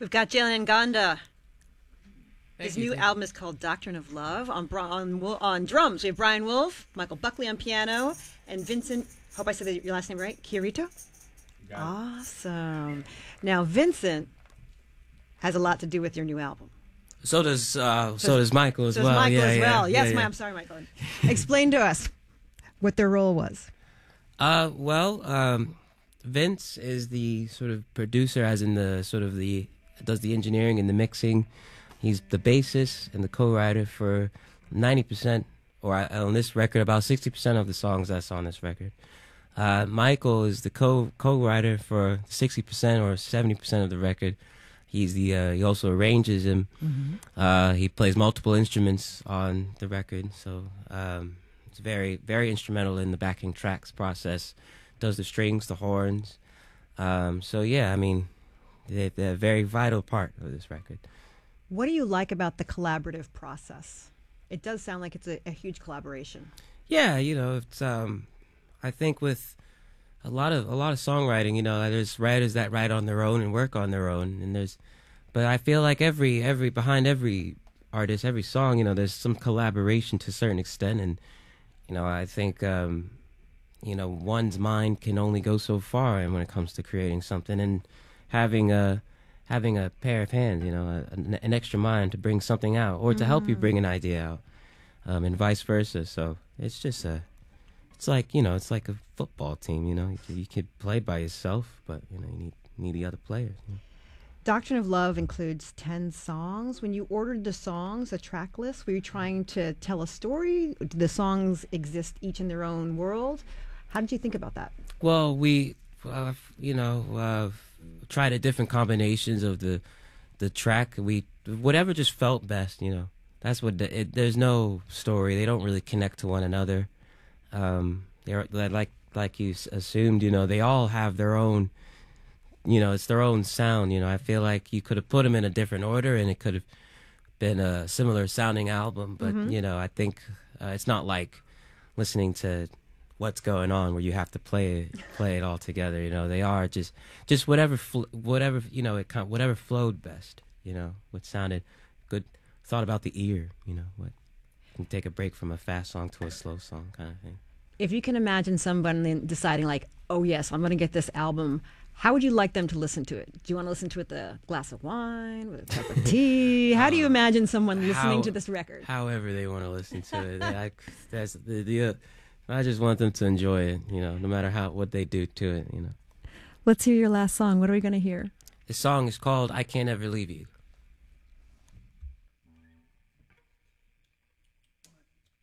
We've got Jalen Gonda. His Thank you. new album is called Doctrine of Love. On drums, we have Brian Wolf, Michael Buckley on piano, and Vincent, hope I said your last name right, Chiarito? Awesome. Now, Vincent has a lot to do with your new album. So does Michael as So well. does Michael as well. Yeah, Yes, yeah. I'm sorry, Michael. Explain to us what their role was. Vince is the sort of producer, as in does the engineering and the mixing. He's the bassist and the co-writer for 90%, or on this record, about 60% of the songs that's on this record. Michael is the co-writer for 60% or 70% of the record. He also arranges them. Mm-hmm. He plays multiple instruments on the record, so it's very, very instrumental in the backing tracks process. Does the strings, the horns. So yeah, I mean, they're a very vital part of this record. What do you like about the collaborative process? It does sound like it's a huge collaboration. Yeah, it's I think with a lot of songwriting, there's writers that write on their own and work on their own, but I feel like every behind every artist, every song, there's some collaboration to a certain extent, and I think one's mind can only go so far, and when it comes to creating something, and having a pair of hands, an extra mind to bring something out, or to help you bring an idea out, and vice versa. So it's just it's like a football team. You could play by yourself, but you need the other players. Doctrine of Love includes 10 songs. When you ordered the songs, a track list, were you trying to tell a story? Do the songs exist each in their own world? How did you think about that? Well, we tried different combinations of the track. Whatever just felt best. That's what there's no story. They don't really connect to one another. They're like you assumed. They all have their own. It's their own sound. I feel like you could have put them in a different order, and it could have been a similar sounding album. But I think it's not like listening to What's Going On, where you have to play it all together. They are just whatever whatever flowed best. What sounded good, thought about the ear. What can take a break from a fast song to a slow song, kind of thing. If you can imagine someone deciding, like, oh yes, I'm going to get this album, how would you like them to listen to it? Do you want to listen to it with a glass of wine, with a cup of tea? How do you imagine someone listening to this record? However they want to listen to it. I just want them to enjoy it, no matter what they do to it, Let's hear your last song. What are we going to hear? The song is called I Can't Ever Leave You.